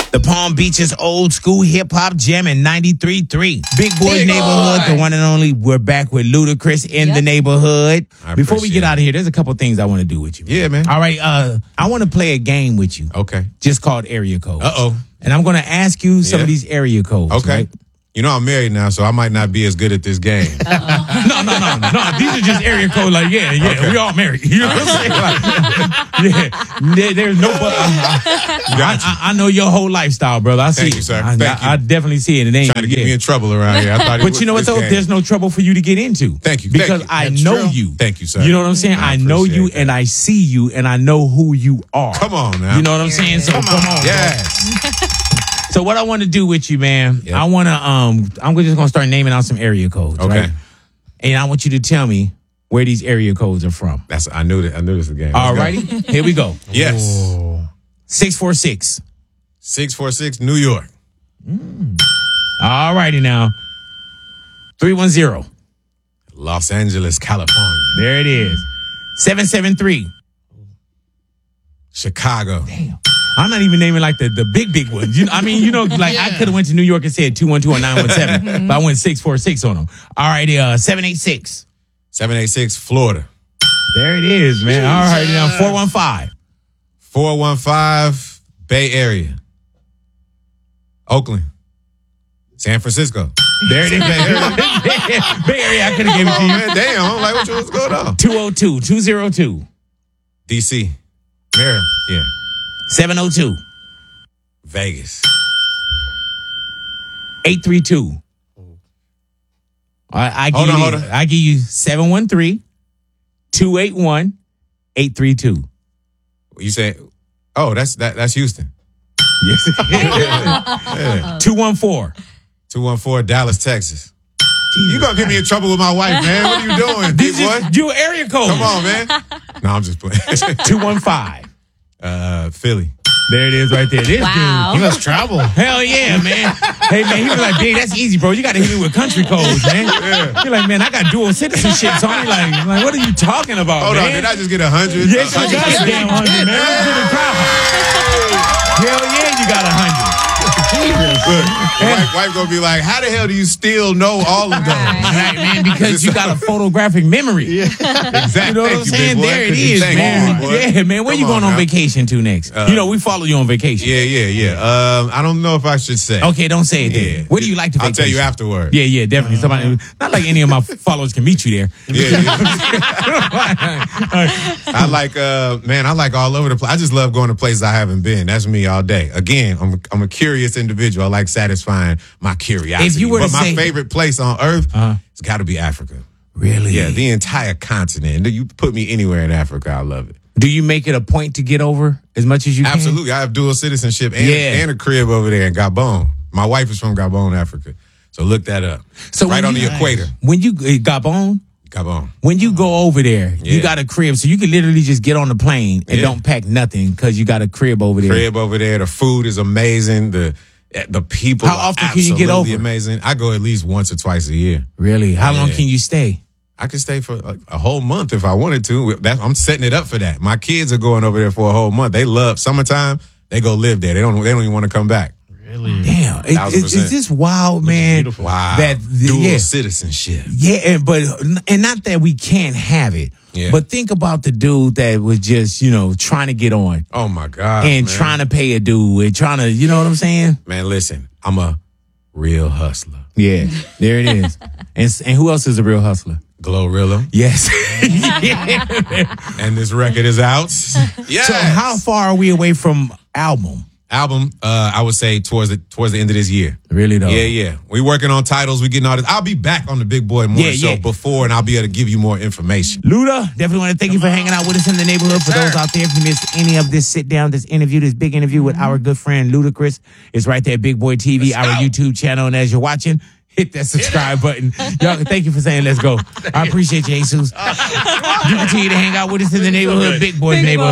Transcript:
The Palm Beaches old school hip hop jam in 93.3. Big Boy's Neighborhood, the one and only. We're back with Ludacris in the neighborhood. Before we get out of here, there's a couple things I want to do with you. Yeah, man. All right, I want to play a game with you. Okay. Just called Area Codes. Uh-oh. And I'm going to ask you some of these area codes. Okay. Right? You know I'm married now, so I might not be as good at this game. No. These are just area code. Like, we all married. You know what I'm saying? Like, there's no. I know your whole lifestyle, brother. I see. Thank you, sir. I definitely see it. It ain't trying to get me in trouble around here. I thought but you know what though? There's no trouble for you to get into. Thank you. Because I know you. Thank you, sir. You know what I'm saying? I know you and I see you and I know who you are. Come on now. You know what I'm saying? So come on. Yes. So what I want to do with you, man, I want to, I'm just going to start naming out some area codes, right? And I want you to tell me where these area codes are from. I knew this again. All righty, here we go. Yes. 646. 646, New York. All righty now. 310. Los Angeles, California. There it is. 773. Chicago. Damn. I'm not even naming like the big ones. Like I could have went to New York and said 212 or 917, but I went 646 on them. All right, 786. 786, Florida. There it is, man. All right, now 415. 415, Bay Area. Oakland. San Francisco. There it is, Bay Area. Bay Area, I could have given it to you. Man, damn, I'm like, what's going on? 202. DC. Maryland. Yeah. 702. Vegas. 832. I give you 713-281-832. You say, that's Houston. Yes. 214. 214, Dallas, Texas. You gonna get me in trouble with my wife, man. What are you doing, big boy? You area code. Come on, man. No, I'm just playing. 215. Philly. There it is right there. This dude. He must travel. Hell yeah, man. Hey, man, he was like, "Big, that's easy, bro. You got to hit me with country codes, man." You're like, "Man, I got dual citizenship." So I'm like, what are you talking about, Hold man? on, did I just get 100? Yes, you got a damn 100, man. I'm to the crowd. Hell yeah, you got 100. Look, wife gonna be like, how the hell do you still know all of those? Right, man, because you got a photographic memory. Yeah. Exactly. You know what I'm saying? There it is, man. Yeah, man. Where you going on vacation to next? We follow you on vacation. Yeah. I don't know if I should say. Okay, don't say it then. Yeah. Where do you like to vacation? I'll tell you afterward. Yeah, definitely. Somebody, not like any of my followers can meet you there. Yeah. I like all over the place. I just love going to places I haven't been. That's me all day. Again, I'm a curious individual. I like satisfying my curiosity. If you were but my favorite place on earth, it's got to be Africa. Really? Yeah, the entire continent. You put me anywhere in Africa, I love it. Do you make it a point to get over as much as you can? Absolutely. I have dual citizenship and a crib over there in Gabon. My wife is from Gabon, Africa. So look that up. So right on the equator. When you Gabon? Gabon. When you go over there, you got a crib, so you can literally just get on the plane and don't pack nothing because you got a crib over there. Crib over there. The food is amazing. The people How often can you get over? Amazing. I go at least once or twice a year. Really? How long can you stay? I could stay for a whole month if I wanted to. I'm setting it up for that. My kids are going over there for a whole month. They love summertime. They go live there. They don't even want to come back. Really? Damn. Is this wild, man? Wow. That dual citizenship. Yeah, but not that we can't have it. Yeah. But think about the dude that was just, trying to get on. Oh my God. And man. trying to pay a dude and trying to, you know what I'm saying? Man, listen, I'm a real hustler. Yeah, there it is. And who else is a real hustler? Glorilla. Yes. And this record is out. Yes. So how far are we away from album? I would say towards the end of this year. Really though? Yeah. We working on titles. We getting all this. I'll be back on the Big Boy Morning Show before, and I'll be able to give you more information. Luda, definitely want to thank you for hanging out with us in the neighborhood. For those out there, if you missed any of this sit down, this interview, this big interview with our good friend Ludacris, it's right there at Big Boy TV, our YouTube channel. And as you're watching, hit that subscribe button. Y'all, thank you for saying let's go. I appreciate you, Jesus. You continue to hang out with us in the neighborhood, Big Boy neighborhood.